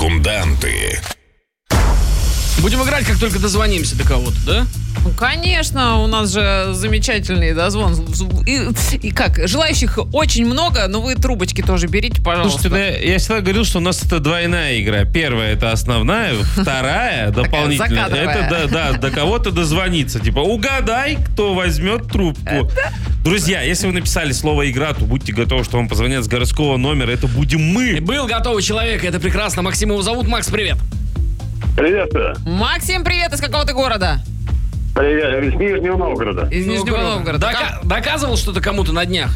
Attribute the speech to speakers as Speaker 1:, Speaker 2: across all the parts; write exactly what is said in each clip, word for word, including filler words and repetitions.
Speaker 1: Секунданты.
Speaker 2: Будем играть, как только дозвонимся до кого-то, да?
Speaker 3: Ну, конечно, у нас же замечательный дозвон. И, и как, желающих очень много, но вы трубочки тоже берите, пожалуйста.
Speaker 4: Слушайте, ну, я всегда говорил, что у нас это двойная игра. Первая — это основная, вторая — дополнительная. Это да, да, до кого-то дозвониться. Типа, угадай, кто возьмет трубку. Друзья, если вы написали слово «игра», то будьте готовы, что вам позвонят с городского номера. Это будем мы.
Speaker 2: Был готовый человек, это прекрасно. Максим его зовут. Макс, привет.
Speaker 5: Приветствую.
Speaker 3: Максим, привет, из какого ты города?
Speaker 5: Привет, из Нижнего Новгорода.
Speaker 3: Из Нижнего Новгорода.
Speaker 2: Дока- доказывал что-то кому-то на днях?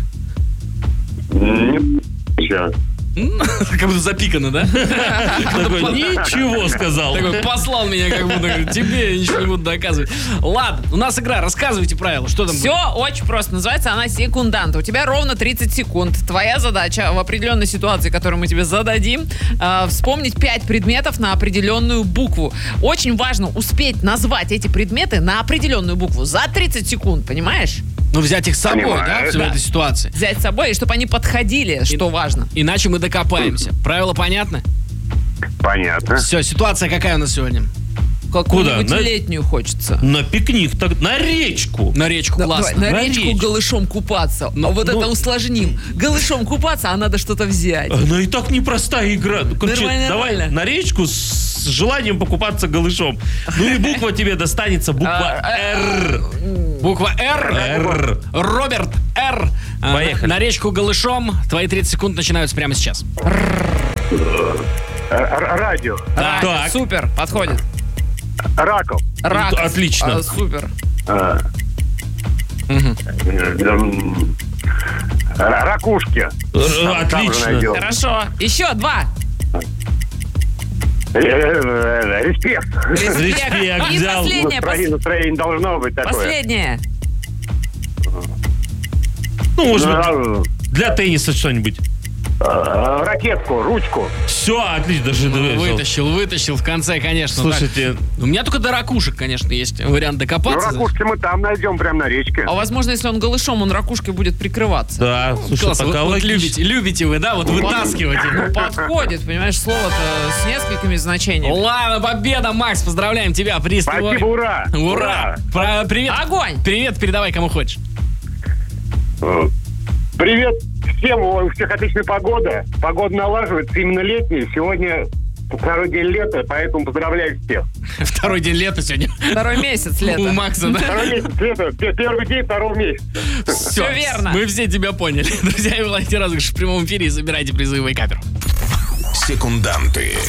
Speaker 5: Не еще.
Speaker 2: Как будто запикано, да?
Speaker 4: Такой, ничего сказал.
Speaker 2: Такой послал меня, как будто говорит, тебе я ничего не буду доказывать. Ладно, у нас игра, рассказывайте правила, что там
Speaker 3: Все
Speaker 2: будет?
Speaker 3: очень просто. Называется она секундант. У тебя ровно тридцать секунд. Твоя задача в определенной ситуации, которую мы тебе зададим, э, вспомнить пять предметов на определенную букву. Очень важно успеть назвать эти предметы на определенную букву за тридцать секунд, понимаешь?
Speaker 2: Ну, взять их с собой,
Speaker 5: Понимаю,
Speaker 2: да, в
Speaker 5: да.
Speaker 2: этой ситуации.
Speaker 3: Взять с собой, и чтобы они подходили, что важно.
Speaker 2: Иначе мы докопаемся. Правила понятны?
Speaker 5: Понятно.
Speaker 2: Все, ситуация какая у нас сегодня?
Speaker 3: Какую-нибудь
Speaker 4: На-
Speaker 3: летнюю хочется.
Speaker 4: На пикник, так, на речку.
Speaker 2: На речку,
Speaker 3: Да,
Speaker 2: классно.
Speaker 3: давай, на,
Speaker 4: На
Speaker 3: речку,
Speaker 4: речку.
Speaker 3: голышом купаться.
Speaker 2: Ну,
Speaker 3: вот
Speaker 2: ну-
Speaker 3: это усложним. Голышом купаться, а надо что-то взять.
Speaker 4: Она и так непростая игра. Ну, короче,
Speaker 3: Нормально,
Speaker 4: давай
Speaker 3: нормально.
Speaker 4: на речку с желанием покупаться голышом. Ну и буква тебе достанется, буква «Р».
Speaker 2: Буква Р.
Speaker 4: Р.
Speaker 2: Роберт Р. А,
Speaker 4: Поехали.
Speaker 2: На речку голышом. Твои тридцать секунд начинаются прямо сейчас.
Speaker 5: Р- Радио.
Speaker 3: Так,
Speaker 4: Так.
Speaker 3: супер, подходит.
Speaker 5: Раков.
Speaker 3: Рак.
Speaker 4: Отлично.
Speaker 3: А, супер.
Speaker 5: А,
Speaker 2: Мгм.
Speaker 5: м, р- Ракушки.
Speaker 4: Р-
Speaker 5: Там же
Speaker 4: Отлично.
Speaker 5: найдем.
Speaker 3: Хорошо. Еще два.
Speaker 5: Э, э, Респект.
Speaker 4: Респект
Speaker 3: И
Speaker 4: взял.
Speaker 3: последнее.
Speaker 5: Настроение,
Speaker 3: пос-
Speaker 5: настроение должно быть такое.
Speaker 3: Последнее.
Speaker 4: Ну, может быть,
Speaker 5: Ну,
Speaker 4: для тенниса что-нибудь.
Speaker 5: э, Ракетку, ручку.
Speaker 4: Все, отлично. Даже давай, взял.
Speaker 2: Вытащил, вытащил в конце, конечно.
Speaker 4: Слушайте,
Speaker 2: так. У меня только до ракушек, конечно, есть вариант
Speaker 5: Ну,
Speaker 2: докопаться.
Speaker 5: ракушки мы там найдем, прямо на речке.
Speaker 3: А возможно, если он голышом, он ракушкой будет прикрываться.
Speaker 4: да, слушай,
Speaker 2: Класс, вот,
Speaker 4: пока
Speaker 2: вот
Speaker 4: логично.
Speaker 2: любите, любите вы, да, вот вытаскивать их.
Speaker 3: Ну, подходит, понимаешь, слово-то с несколькими значениями.
Speaker 2: Ладно, победа, Макс, поздравляем тебя. Приз твой.
Speaker 5: Спасибо, ура.
Speaker 2: Ура! Про- привет.
Speaker 3: Огонь!
Speaker 2: Привет, передавай кому хочешь.
Speaker 5: Э, Привет всем, у всех отличная погода. Погода налаживается, именно летняя. Сегодня второй день лета, поэтому поздравляю всех.
Speaker 2: Второй день лета сегодня.
Speaker 3: Второй месяц
Speaker 2: У
Speaker 3: лета.
Speaker 2: Макса, да?
Speaker 5: Второй месяц лета, п- первый день второго месяца.
Speaker 2: Все
Speaker 3: верно.
Speaker 2: Мы все тебя поняли. Друзья, и власти розыгрыш в прямом эфире. Забирайте призы в Вейкапер.
Speaker 1: Секунданты.